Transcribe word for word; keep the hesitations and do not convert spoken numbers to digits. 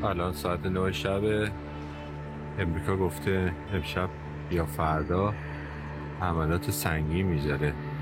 الان ساعت نه شب. امریکا گفته امشب یا فردا حملات سنگین میذاره.